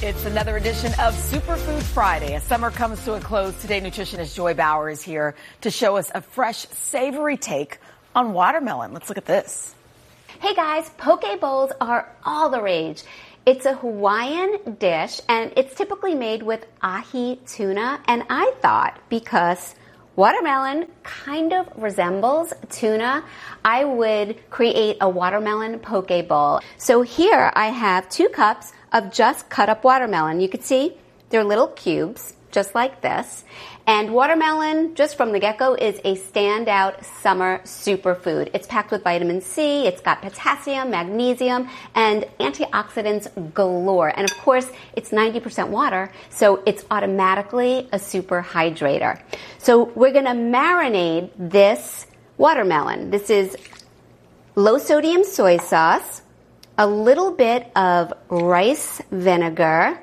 It's another edition of Superfood Friday. As summer comes to a close, today nutritionist Joy Bauer is here to show us a fresh, savory take on watermelon. Let's look at this. Hey guys, poke bowls are all the rage. It's a Hawaiian dish and it's typically made with ahi tuna. And I thought because watermelon kind of resembles tuna, I would create a watermelon poke bowl. So here I have 2 cups of just cut up watermelon. You can see they're little cubes, just like this. And watermelon, just from the get-go, is a standout summer superfood. It's packed with vitamin C, it's got potassium, magnesium, and antioxidants galore. And of course, it's 90% water, so it's automatically a super hydrator. So we're gonna marinate this watermelon. This is low sodium soy sauce, a little bit of rice vinegar,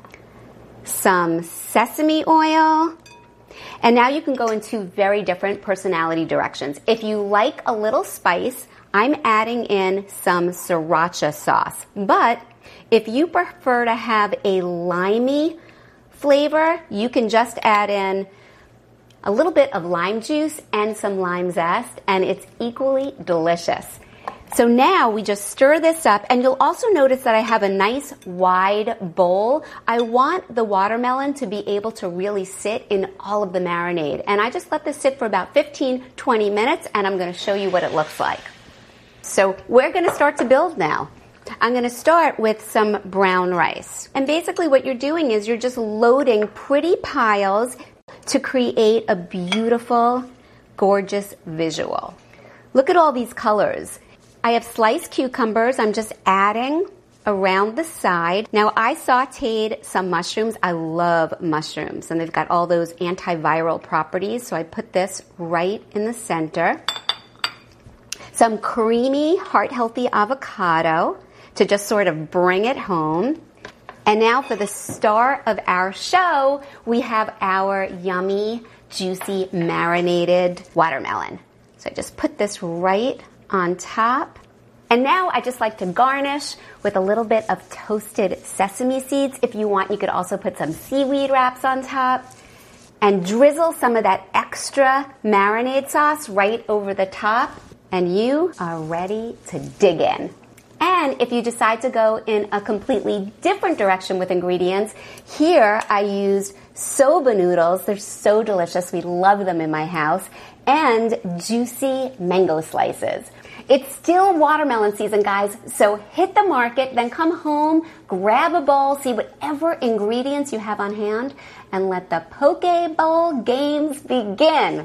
some sesame oil, and now you can go in 2 very different personality directions. If you like a little spice, I'm adding in some sriracha sauce. But if you prefer to have a limey flavor, you can just add in a little bit of lime juice and some lime zest, and it's equally delicious. So now we just stir this up, and you'll also notice that I have a nice wide bowl. I want the watermelon to be able to really sit in all of the marinade. And I just let this sit for about 15-20 minutes, and I'm going to show you what it looks like. So we're going to start to build now. I'm going to start with some brown rice. And basically what you're doing is you're just loading pretty piles to create a beautiful, gorgeous visual. Look at all these colors. I have sliced cucumbers. I'm just adding around the side. Now, I sauteed some mushrooms. I love mushrooms, and they've got all those antiviral properties, so I put this right in the center. Some creamy, heart-healthy avocado to just sort of bring it home. And now for the star of our show, we have our yummy, juicy, marinated watermelon. So I just put this right on top. And now I just like to garnish with a little bit of toasted sesame seeds. If you want, you could also put some seaweed wraps on top and drizzle some of that extra marinade sauce right over the top. And you are ready to dig in. And if you decide to go in a completely different direction with ingredients, here I used soba noodles. They're so delicious. We love them in my house. And juicy mango slices. It's still watermelon season, guys, so hit the market, then come home, grab a bowl, see whatever ingredients you have on hand, and let the poke bowl games begin.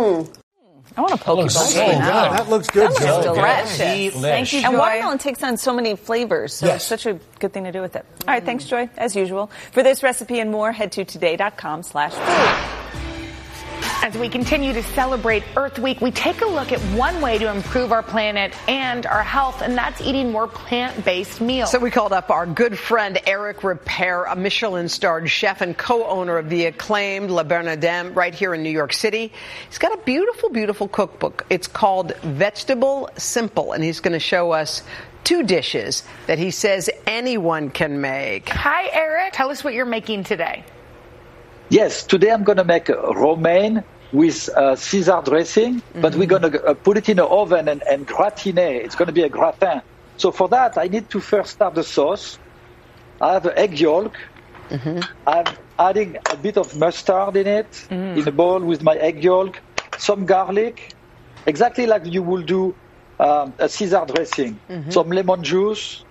I want a poke bowl game. That looks good, That Joe. looks delicious. Thank you, Joy. And watermelon takes on so many flavors, so Yes. it's such a good thing to do with it. All right, thanks, Joy, as usual. For this recipe and more, head to today.com/food. As we continue to celebrate Earth Week, we take a look at one way to improve our planet and our health, and that's eating more plant-based meals. So we called up our good friend Eric Repair, a Michelin-starred chef and co-owner of the acclaimed Le Bernardin right here in New York City. He's got a beautiful, beautiful cookbook. It's called Vegetable Simple, and he's going to show us 2 dishes that he says anyone can make. Hi, Eric. Tell us what you're making today. Yes, today I'm going to make romaine with Caesar dressing, but we're going to put it in the oven and gratiner. It's going to be a gratin. So for that, I need to first start the sauce. I have an egg yolk. I'm adding a bit of mustard in it, in a bowl with my egg yolk, some garlic, exactly like you will do a Caesar dressing. Some lemon juice,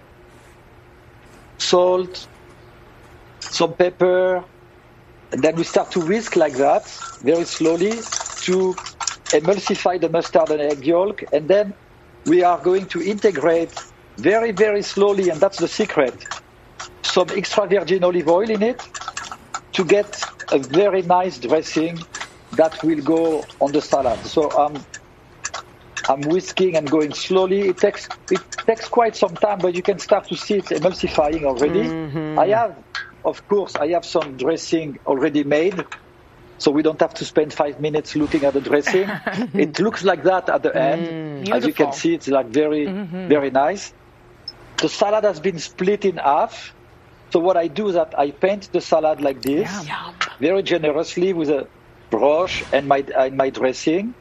salt, some pepper. And then we start to whisk like that, very slowly, to emulsify the mustard and egg yolk. And then we are going to integrate very, very slowly, and that's the secret, some extra virgin olive oil in it to get a very nice dressing that will go on the salad. So I'm whisking and going slowly. It takes quite some time, but you can start to see it emulsifying already. Of course, I have some dressing already made, so we don't have to spend 5 minutes looking at the dressing. It looks like that at the end. Beautiful. As you can see, it's like very, very nice. The salad has been split in half. So what I do is that I paint the salad like this, very generously with a brush and my dressing.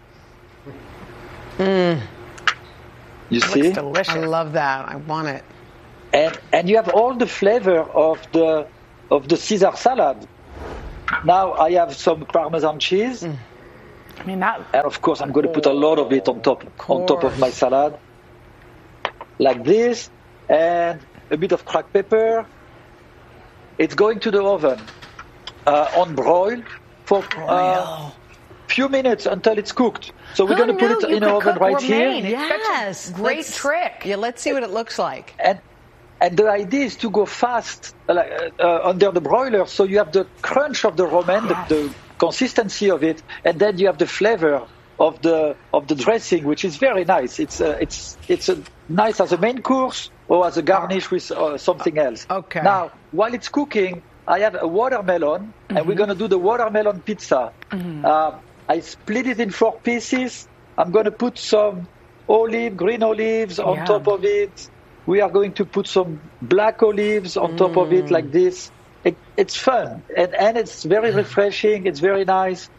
You see? Looks delicious. I love that. I want it. And you have all the flavor of the Caesar salad. Now I have some Parmesan cheese. I mean, that. And of course, I'm going to put a lot of it on top of my salad, like this, and a bit of cracked pepper. It's going to the oven on broil for a few minutes until it's cooked. So we're going to put it in the oven right here. Yes, great trick. Yeah, let's see what it looks like. And the idea is to go fast under the broiler, so you have the crunch of the romaine, the consistency of it, and then you have the flavor of the dressing, which is very nice. It's nice as a main course or as a garnish with something else. Okay. Now, while it's cooking, I have a watermelon, and we're going to do the watermelon pizza. I split it in 4 pieces. I'm going to put some green olives on top of it. We are going to put some black olives on top of it like this. It's fun, and it's very refreshing. It's very nice.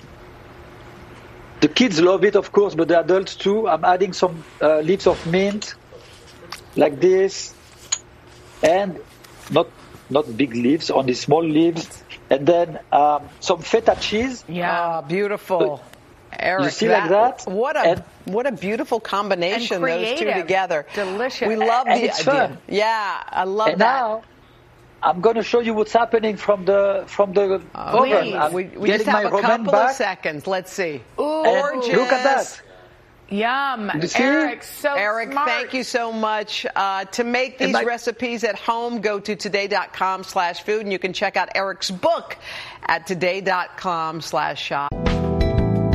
The kids love it, of course, but the adults too. I'm adding some leaves of mint like this, and not big leaves, only small leaves. And then some feta cheese. Yeah, beautiful. Eric, you see like that? What a beautiful combination, those two together. Delicious. We love the idea. Fun. Yeah, I love that. Now, I'm going to show you what's happening from the oven. We just have a couple of seconds. Let's see. Ooh, gorgeous. Look at that. Yum. Eric, Eric, smart. thank you so much. To make these recipes at home, go to today.com/food, and you can check out Eric's book at today.com/shop.